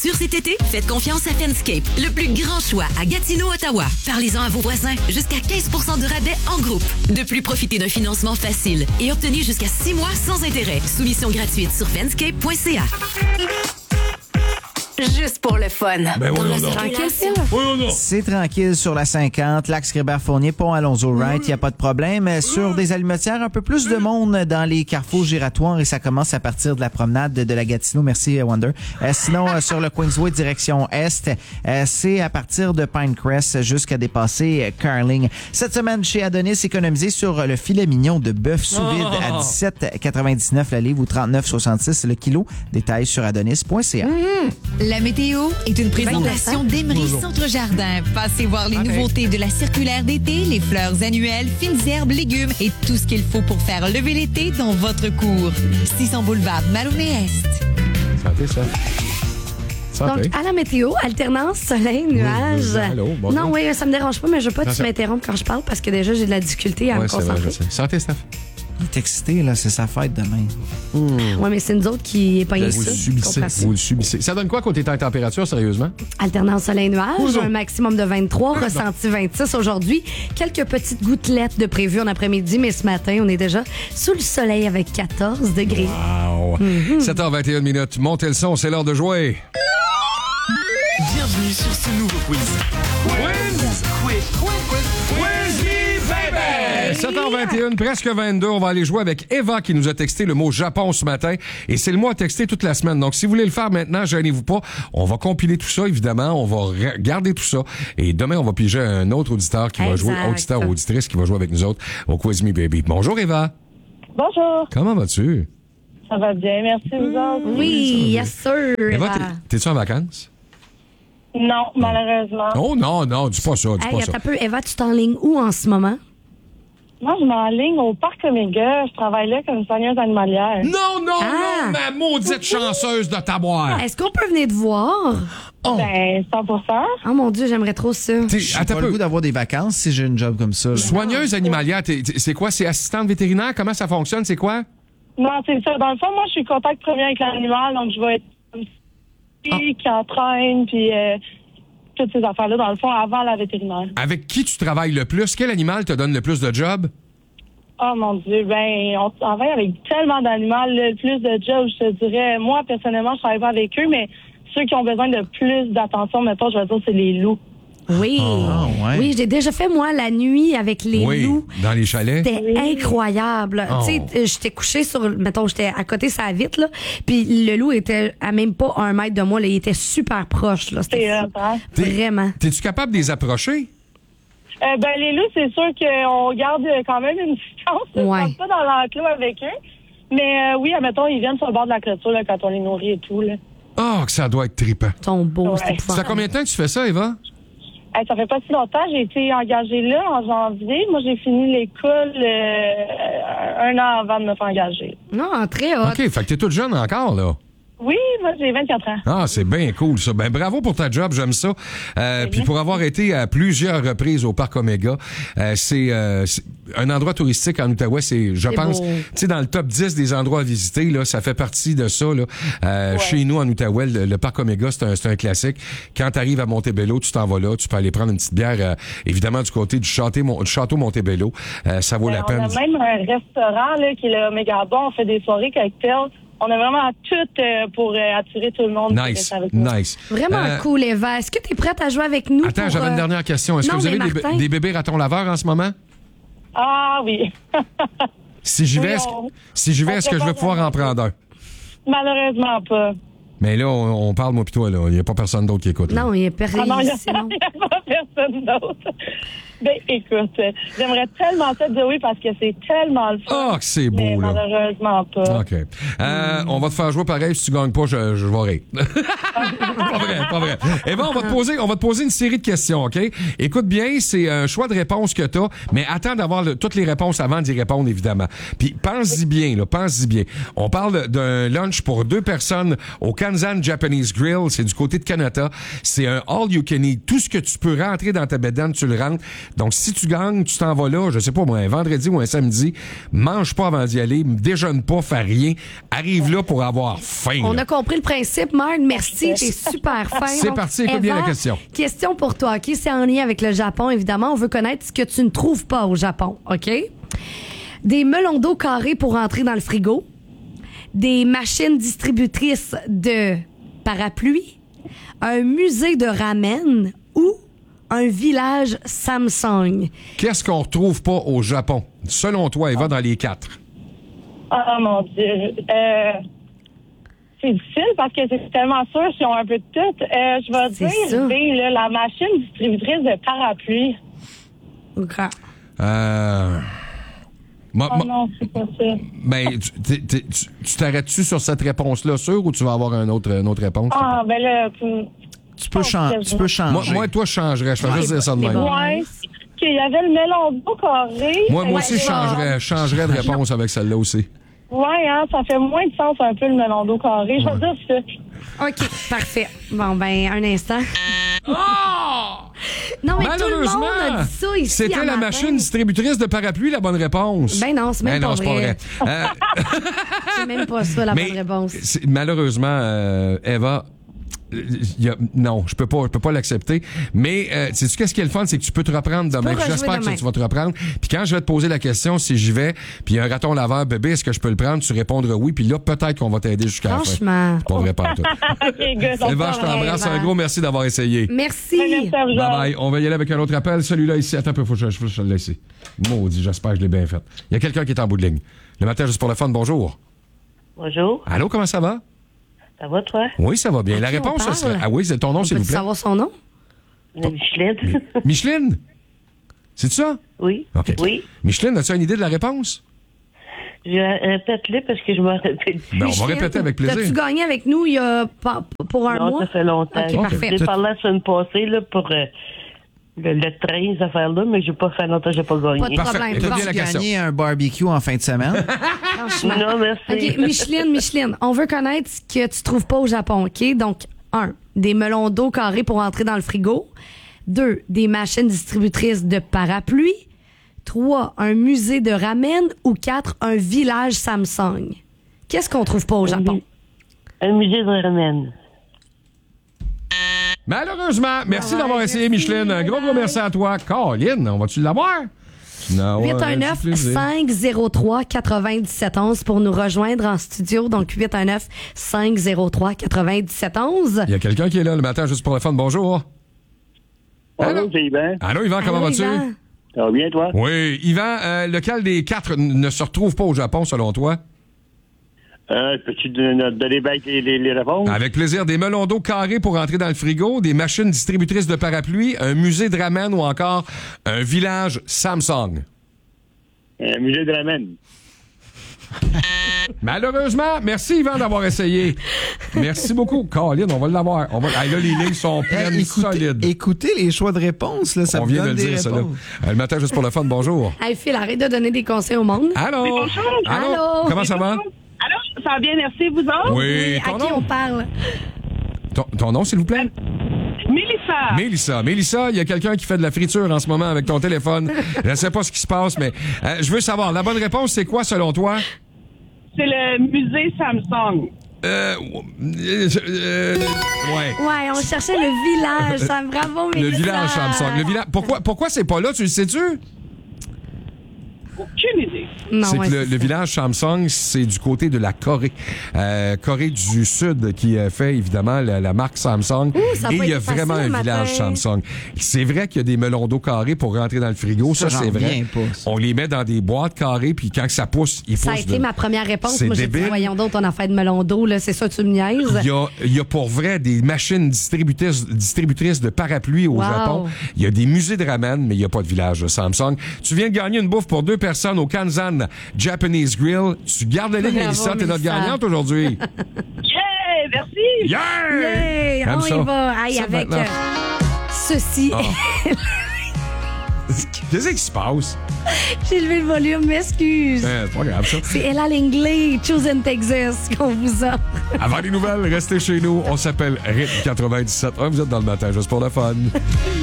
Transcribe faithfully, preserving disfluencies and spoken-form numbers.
Sur cet été, faites confiance à Fanscape, le plus grand choix à Gatineau, Ottawa. Parlez-en à vos voisins, jusqu'à quinze pour cent de rabais en groupe. De plus, profitez d'un financement facile et obtenez jusqu'à six mois sans intérêt. Soumission gratuite sur fanscape point c a. Juste pour le fun. Ben oui, non, non. Tranquille, c'est là. Oui, non. C'est tranquille sur la cinquante, l'axe Grébert-Fournier, pont Alonzo-Wright, il n'y a pas de problème. Sur des allumettières, un peu plus de monde dans les carrefours giratoires et ça commence à partir de la promenade de la Gatineau. Merci, Wonder. Euh, sinon, euh, sur le Queensway, direction Est, euh, c'est à partir de Pinecrest jusqu'à dépasser euh, Carling. Cette semaine, chez Adonis, économisez sur le filet mignon de bœuf sous vide à dix-sept quatre-vingt-dix-neuf la livre ou trente-neuf soixante-six le kilo. Détails sur adonis point c a. La météo est une présentation d'Emery Centre Jardin. Passez voir les Okay. nouveautés de la circulaire d'été, les fleurs annuelles, fines herbes, légumes et tout ce qu'il faut pour faire lever l'été dans votre cour. six cents boulevard Maloney-Est. Santé, ça. Santé. Donc, à la météo, alternance, soleil, nuages. oui, allô, bonjour. Non, oui, ça me dérange pas, mais je veux pas que tu ça- m'interrompes quand je parle parce que déjà, j'ai de la difficulté à Ouais, me c'est vrai, concentrer. je sais. Santé, Steph. Il est excité, là, c'est sa fête demain. Oui, mais c'est nous autres qui est pogné Vous ça. le subissez. comprends-tu? Vous le subissez. Ça donne quoi côté temps et température, sérieusement? Alternance soleil-nuage, Bonjour. un maximum de vingt-trois, ressenti vingt-six aujourd'hui. Quelques petites gouttelettes de prévues en après-midi, mais ce matin, on est déjà sous le soleil avec quatorze degrés. Wow. sept heures vingt et une minutes. Montez le son, c'est l'heure de jouer. Bienvenue sur ce nouveau quiz. Quiz, quiz, quiz, quiz me, baby! sept heures vingt et une, presque vingt-deux. On va aller jouer avec Eva qui nous a texté le mot Japon ce matin. Et c'est le mot à texter toute la semaine. Donc, si vous voulez le faire maintenant, gênez-vous pas. On va compiler tout ça, évidemment. On va garder tout ça. Et demain, on va piger un autre auditeur qui va Exact. jouer, auditeur ou auditrice qui va jouer avec nous autres au Quiz Me Baby. Bonjour, Eva. Bonjour, Comment vas-tu? ça va bien, merci vous autres. Oui, yes sir. Eva, Eva. t'es- t'es-tu en vacances? Non, malheureusement. Oh non, non, dis pas ça, dis Hey, pas ça. attends un peu, Eva, tu t'enlignes où en ce moment? Moi, je m'enligne au parc Omega. Je travaille là comme soigneuse animalière. Non, non, Ah. non, ma maudite chanceuse de taboire. Est-ce qu'on peut venir te voir? Ben, cent pour cent. Oh mon Dieu, j'aimerais trop ça. T'es- J'ai attends pas un le peu. goût d'avoir des vacances si j'ai une job comme ça. là. Soigneuse animalière, t'es- t'es- c'est quoi? C'est assistante vétérinaire? Comment ça fonctionne? C'est quoi? Non, c'est ça. Dans le fond, moi, je suis contact premier avec l'animal, donc je vais être comme fille qui entraîne, puis euh, toutes ces affaires-là, dans le fond, avant la vétérinaire. Avec qui tu travailles le plus? Quel animal te donne le plus de job? Oh mon Dieu, ben, on travaille avec tellement d'animaux, le plus de jobs, je te dirais. Moi, personnellement, je travaille pas avec eux, mais ceux qui ont besoin de plus d'attention, mettons, je vais dire, c'est les loups. Oui. Ah, ouais. Oui, j'ai déjà fait, moi, la nuit avec les oui, loups. dans les chalets. C'était incroyable. Oh. Tu sais, euh, j'étais couchée sur, mettons, j'étais à côté de sa vitre, là, puis le loup était à même pas un mètre de moi, là, il était super proche, là. C'était C'est fou. hot, hein? T'es- Vraiment. T'es-tu capable de les approcher? Euh, ben, les loups, c'est sûr qu'on garde quand même une distance. Ouais. On rentre pas dans l'enclos avec eux. Mais euh, oui, admettons, ils viennent sur le bord de la clôture là, quand on les nourrit et tout. Là. Oh, que ça doit être trippant. Ils sont beaux, Ouais. c'était Ça épouvantable. fait combien de temps que tu fais ça, Eva? Hey, ça fait pas si longtemps. J'ai été engagée là en janvier. Moi, j'ai fini l'école euh, un an avant de me faire engager. Non, très hot. OK, fait que t'es toute jeune encore, là. Oui, moi, j'ai vingt-quatre ans. Ah, c'est bien cool, ça. Ben, bravo pour ta job, j'aime ça. Euh, puis pour avoir été à plusieurs reprises au Parc Omega, euh, c'est, euh, c'est un endroit touristique en Outaouais, c'est, je C'est pense, beau. tu sais, dans le top dix des endroits à visiter, là, ça fait partie de ça, là. Euh, Chez nous, en Outaouais, le, le Parc Omega, c'est un, c'est un classique. Quand t'arrives à Montebello, tu t'en vas là, tu peux aller prendre une petite bière, euh, évidemment, du côté du château, du château Montebello. Euh, ça vaut Ben, la on peine. a même un restaurant là, qui est le Omega Bar. On fait des soirées cocktails. On a vraiment tout euh, pour euh, attirer tout le monde. qui Nice, reste avec nous. nice. Vraiment Euh, cool, Eva. Est-ce que tu es prête à jouer avec nous? Attends, pour, j'avais une euh, dernière question. Est-ce non, que vous avez mais des, Martin- des bébés ratons laveurs en ce moment? Ah oui. Si j'y vais, Oui, est-ce, on- si j'y vais, on est-ce que je vais prépare pouvoir en un- prendre un? Malheureusement pas. Mais là, on, on parle, moi pis toi, là. Il n'y a pas personne d'autre qui écoute. là. Non, il y a per- Ah non, il n'y a, sinon- il y a pas personne d'autre. Ben, écoute, euh, j'aimerais tellement ça te dire oui parce que c'est tellement le fun. Ah, que c'est mais beau, là. malheureusement pas. OK. Euh, On va te faire jouer pareil. Si tu gagnes pas, je, je vais rire. pas vrai, pas vrai. Eh ben, on va te poser, on va te poser une série de questions, OK? Écoute bien, c'est un choix de réponse que t'as, mais attends d'avoir le- toutes les réponses avant d'y répondre, évidemment. Puis pense-y bien, là, pense-y bien. On parle d'un lunch pour deux personnes au Kansan Japanese Grill. C'est du côté de Canada. C'est un all you can eat. Tout ce que tu peux rentrer dans ta bedaine, tu le rentres. Donc, si tu gagnes, tu t'en vas là, je sais pas moi, un vendredi ou un samedi, mange pas avant d'y aller, déjeune pas, fais rien, arrive là pour avoir faim. On là. a compris le principe, Marc. Merci, t'es super fin. C'est Donc, parti, écoute bien Eva, la question. Question pour toi, OK? C'est en lien avec le Japon, évidemment. On veut connaître ce que tu ne trouves pas au Japon, OK? Des melons d'eau carrés pour entrer dans le frigo, des machines distributrices de parapluies, un musée de ramen ou un village Samsung. Qu'est-ce qu'on retrouve pas au Japon? Selon toi, Eva, dans les quatre. Oh mon Dieu. Euh, c'est difficile parce que c'est tellement sûr qu'ils ont un peu de tout. Euh, je vais C'est dire ça. B, là, la machine distributrice de parapluies. OK. Euh... Moi, Oh moi- non, c'est pas ça. ben, tu t'es- t'es- tu tu t'arrêtes-tu sur cette réponse-là, sûr, ou tu vas avoir un autre, une autre réponse? Ah, ben là, tu- Tu peux, chan- tu peux changer. Moi, moi, toi, je changerais. Je fais juste dire ça de les même. bons. ouais. Qu'il y avait le melon d'eau carré. Moi, moi Ouais, aussi, je changerais, je changerais de réponse avec celle-là aussi. Ouais, hein, ça fait moins de sens un peu le melon d'eau carré. Je vais dire ça. OK, parfait. Bon, ben, un instant. Non, mais tout le monde a dit ça ici. C'était à la matin. machine distributrice de parapluie, la bonne réponse. Ben non, c'est même Ben non, pas c'est pas vrai. vrai. Euh, C'est même pas ça, la mais bonne réponse. c'est- malheureusement, euh, Eva, euh, il y a- non, je peux pas, je peux pas l'accepter. Mais euh, sais-tu qu'est-ce qui est le fun, c'est que tu peux te reprendre demain. peux rejouer J'espère que demain. tu vas te reprendre. Puis quand je vais te poser la question, si j'y vais, puis il y a un raton laveur bébé, est-ce que je peux le prendre? Tu répondras oui. Puis là, peut-être qu'on va t'aider jusqu'à la fin. Franchement. C'est pas vrai pas tout. OK, good. Eva, je t'embrasse. Eva. Un gros merci d'avoir essayé. Merci. Merci à vous. Bye bye. On va y aller avec un autre appel. Celui-là ici. Attends un peu, faut que je, faut que je le laisse ici. Maudit, j'espère que je l'ai bien fait. Il y a quelqu'un qui est en bout de ligne. Le matin, juste pour le fun, bonjour. Bonjour, Allô, comment ça va? ça va toi? Oui, ça va bien. La qui on réponse, ça parle? serait. Ah oui, c'est ton nom, On s'il vous peut plaît. savoir son nom? La Micheline? Micheline? C'est ça? Oui. OK. Oui. Micheline, as-tu une idée de la réponse? Je répète-le parce que je me rappelle plus. Ben, on va Micheline, répéter avec T'as-tu plaisir. gagné avec nous il y a pas- pour un Non, mois? ça fait longtemps. OK, parfait. J'ai parlé la semaine passée là, pour euh, le, le train, cette affaire-là, mais j'ai pas fait longtemps, j'ai pas gagné. Pas de Parfait. problème. Écoute Bon. bien la question. Gagner un barbecue en fin de semaine. Franchement. Non, merci. OK, Micheline, Micheline, on veut connaître ce que tu trouves pas au Japon, OK? Donc, un, des melons d'eau carrés pour entrer dans le frigo. Deux, des machines distributrices de parapluies. Trois, un musée de ramen. Ou quatre, un village Samsung. Qu'est-ce qu'on trouve pas au Japon? Un musée de ramen. Malheureusement, merci Ouais, d'avoir essayé, merci. Micheline. Un gros, gros merci à toi. Colin, on va-tu l'avoir? Non, huit un neuf, cinq zéro trois, neuf sept un un pour nous rejoindre en studio. Donc, huit un neuf, cinq zéro trois, neuf sept un un. Il y a quelqu'un qui est là le matin juste pour le fun. Bonjour. Allô? Bonjour, c'est Yvan. Allô, Yvan, comment Allô, vas-tu? Yvan? Ça va bien, toi? Oui, Yvan, euh, lequel des quatre n- ne se retrouve pas au Japon, selon toi? Euh, peux-tu don- donner bien les, les, les réponses? Avec plaisir. Des melons d'eau carrés pour entrer dans le frigo, des machines distributrices de parapluies, un musée de ramen ou encore un village Samsung. Un musée de ramen. Malheureusement, merci Yvan d'avoir essayé. Merci beaucoup. Colin, on va l'avoir. On va... Ah, là, les lignes sont pleines Eh, écoutez, solides. écoutez les choix de réponse, là, ça On vous vient de donne le des dire, ça, là. réponses. Euh, le matin, juste pour le fun, bonjour. Hey, Phil, arrête de donner des conseils au monde. Allô? Allô? Comment ça va? Allô, ça va bien, merci, vous autres? Oui, à ton qui on nom? parle? Ton, ton nom, s'il vous plaît? Mélissa. Mélissa. Mélissa, il y a quelqu'un qui fait de la friture en ce moment avec ton téléphone. Je ne sais pas ce qui se passe, mais euh, je veux savoir, la bonne réponse, c'est quoi selon toi? C'est le musée Samsung. Euh, euh, euh, ouais. Ouais, on cherchait le village. Ça, bravo, Le Mélissa. village Samsung. Le village. Pourquoi, pourquoi c'est pas là, tu le sais-tu? Aucune idée. Non, c'est ouais, que le, c'est le ça. village Samsung, c'est du côté de la Corée. Euh, Corée du Sud qui euh, fait évidemment la, la marque Samsung. ça a Et pas il y a été facile vraiment le un matin. village Samsung. C'est vrai qu'il y a des melons d'eau carrés pour rentrer dans le frigo. Ça, Ça, c'est j'en vrai. reviens pas, ça. On les met dans des boîtes carrées, puis quand ça pousse, ils poussent. Ça a été de- ma première réponse. C'est Moi, j'ai dit, débile. voyons donc, on a fait de melon d'eau, là. C'est ça, tu me niaises? Il y, a, il y a pour vrai des machines distributrices, distributrices de parapluies au Wow. Japon. Il y a des musées de ramen, mais il n'y a pas de village de Samsung. Tu viens de gagner une bouffe pour deux personnes au Kanzan Japanese Grill. Tu gardes la ligne, Bravo, Mélissa. T'es notre Mélissa. gagnante aujourd'hui. Yeah, merci. Yeah! Hey, J'aime on ça. y va. Hey, Ça, avec maintenant. euh, ceci. Ah. Qu'est-ce qui se passe? J'ai levé le volume, m'excuse. Eh, c'est pas grave, ça. C'est Ella Langley, Choose in Texas, qu'on vous offre. Avant les nouvelles, restez chez nous. On s'appelle Rythme quatre-vingt-dix-sept. Vous êtes dans le matin, juste pour le fun.